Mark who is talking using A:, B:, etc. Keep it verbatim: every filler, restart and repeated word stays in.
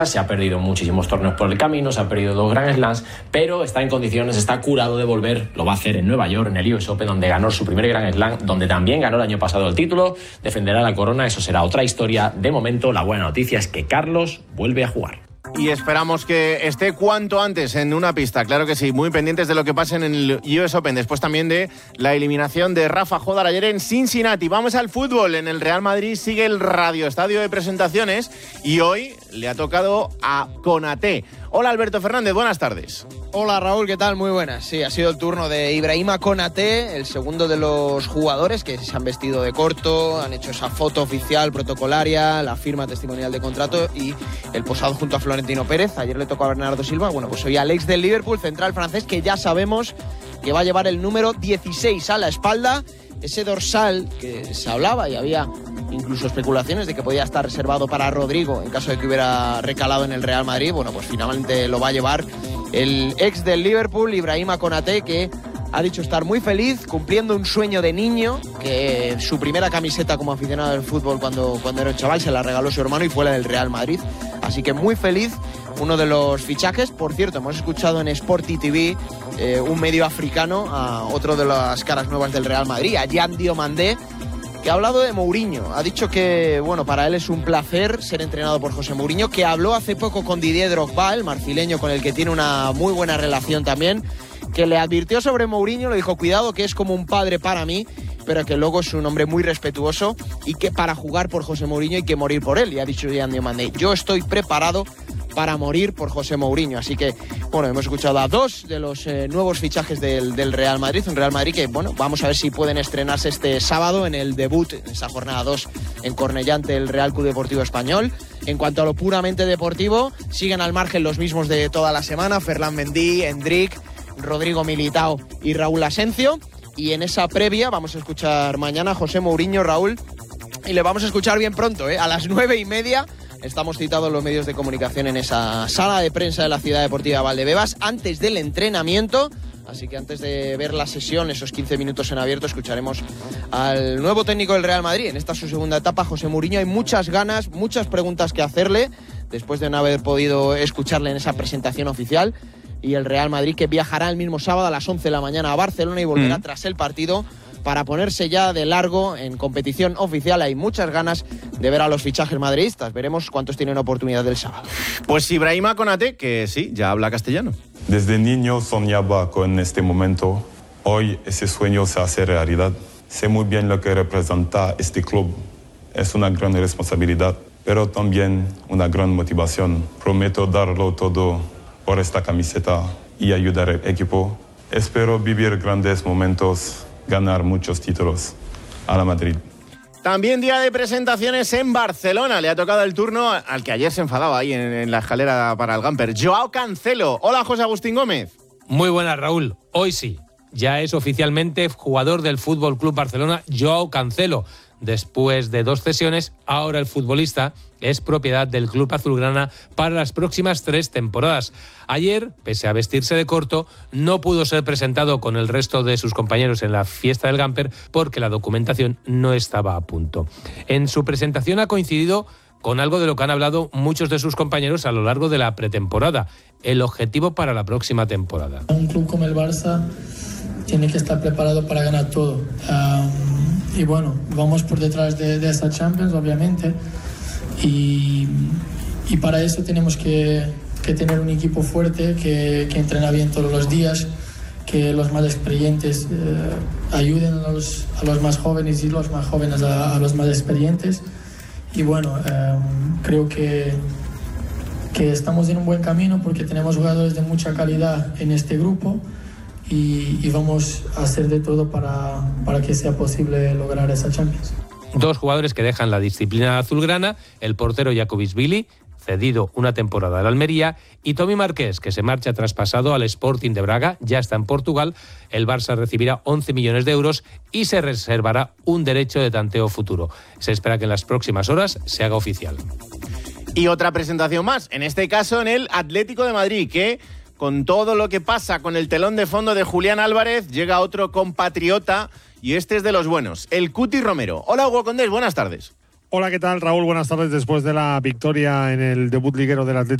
A: Se ha perdido muchísimos torneos por el camino, se ha perdido dos Grand Slams, pero está en condiciones, está curado de volver. Lo va a hacer en Nueva York, en el U S Open, donde ganó su primer Grand Slam, donde también ganó el año pasado el título. Defenderá la corona, eso será otra historia. De momento, la buena noticia es que Carlos vuelve a jugar.
B: Y esperamos que esté cuanto antes en una pista, claro que sí, muy pendientes de lo que pase en el U S Open, después también de la eliminación de Rafa Jodar ayer en Cincinnati. Vamos al fútbol, en el Real Madrid sigue el Radio Estadio de presentaciones y hoy le ha tocado a Konaté. Hola Alberto Fernández, buenas tardes.
C: Hola Raúl, ¿qué tal? Muy buenas. Sí, ha sido el turno de Ibrahima Konaté, el segundo de los jugadores que se han vestido de corto, han hecho esa foto oficial protocolaria, la firma testimonial de contrato y el posado junto a Florentino Pérez. Ayer le tocó a Bernardo Silva, bueno, pues hoy al ex del Liverpool, central francés, que ya sabemos que va a llevar el número dieciséis a la espalda. Ese dorsal que se hablaba y había incluso especulaciones de que podía estar reservado para Rodrigo en caso de que hubiera recalado en el Real Madrid, bueno, pues finalmente lo va a llevar el ex del Liverpool, Ibrahima Konaté, que ha dicho estar muy feliz, cumpliendo un sueño de niño, que su primera camiseta como aficionado del fútbol cuando, cuando era un chaval se la regaló su hermano y fue la del Real Madrid. Así que muy feliz, uno de los fichajes. Por cierto, hemos escuchado en Sporty T V eh, un medio africano a otro de las caras nuevas del Real Madrid, a Yan Diomandé, que ha hablado de Mourinho. Ha dicho que, bueno, para él es un placer ser entrenado por José Mourinho, que habló hace poco con Didier Drogba, el marfileño con el que tiene una muy buena relación también, que le advirtió sobre Mourinho, le dijo, cuidado, que es como un padre para mí, pero que luego es un hombre muy respetuoso y que para jugar por José Mourinho hay que morir por él. Y ha dicho Yan Diomandé, yo estoy preparado para morir por José Mourinho. Así que, bueno, hemos escuchado a dos de los eh, nuevos fichajes del, del Real Madrid. Un Real Madrid que, bueno, vamos a ver si pueden estrenarse este sábado en el debut, en esa jornada dos en Cornellá ante el Real Club Deportivo Español. En cuanto a lo puramente deportivo, siguen al margen los mismos de toda la semana: Ferland Mendy, Endrick, Rodrigo Militao y Raúl Asencio. Y en esa previa vamos a escuchar mañana a José Mourinho, Raúl, y le vamos a escuchar bien pronto, ¿eh? A las nueve y media estamos citados los medios de comunicación en esa sala de prensa de la Ciudad Deportiva Valdebebas antes del entrenamiento. Así que antes de ver la sesión, esos quince minutos en abierto, escucharemos al nuevo técnico del Real Madrid. En esta su segunda etapa, José Mourinho. Hay muchas ganas, muchas preguntas que hacerle después de no haber podido escucharle en esa presentación oficial. Y el Real Madrid, que viajará el mismo sábado a las once de la mañana a Barcelona y volverá mm. tras el partido para ponerse ya de largo en competición oficial. Hay muchas ganas de ver a los fichajes madridistas. Veremos cuántos tienen oportunidad del sábado.
B: Pues Ibrahima Konaté, que sí, ya habla castellano.
D: Desde niño soñaba con este momento. Hoy ese sueño se hace realidad. Sé muy bien lo que representa este club. Es una gran responsabilidad, pero también una gran motivación. Prometo darlo todo por esta camiseta y ayudar al equipo. Espero vivir grandes momentos, ganar muchos títulos a la Madrid.
B: También día de presentaciones en Barcelona. Le ha tocado el turno al que ayer se enfadaba ahí en, en la escalera para el Gamper, Joao Cancelo. Hola, José Agustín Gómez.
E: Muy buenas, Raúl. Hoy sí, ya es oficialmente jugador del F C Barcelona, Joao Cancelo. Después de dos cesiones, ahora el futbolista es propiedad del club azulgrana para las próximas tres temporadas. Ayer, pese a vestirse de corto, no pudo ser presentado con el resto de sus compañeros en la fiesta del Gamper porque la documentación no estaba a punto. En su presentación ha coincidido con algo de lo que han hablado muchos de sus compañeros a lo largo de la pretemporada, el objetivo para la próxima temporada.
F: Un club como el Barça tiene que estar preparado para ganar todo. Um, y bueno, vamos por detrás de, de esa Champions, obviamente. Y, y para eso tenemos que, que tener un equipo fuerte, que, que entrena bien todos los días, que los más experientes eh, ayuden a los, a los más jóvenes y los más jóvenes a, a los más experientes. Y bueno, eh, creo que, que estamos en un buen camino porque tenemos jugadores de mucha calidad en este grupo. Y, y vamos a hacer de todo para, para que sea posible lograr esa Champions.
E: Dos jugadores que dejan la disciplina azulgrana, el portero Jakubisvili, cedido una temporada al Almería, y Tommy Marqués, que se marcha traspasado al Sporting de Braga, ya está en Portugal. El Barça recibirá once millones de euros y se reservará un derecho de tanteo futuro. Se espera que en las próximas horas se haga oficial.
B: Y otra presentación más, en este caso en el Atlético de Madrid, que con todo lo que pasa con el telón de fondo de Julián Álvarez, llega otro compatriota y este es de los buenos, el Cuti Romero. Hola, Hugo Condés, buenas tardes.
G: Hola, ¿qué tal, Raúl? Buenas tardes. Después de la victoria en el debut liguero del Atlético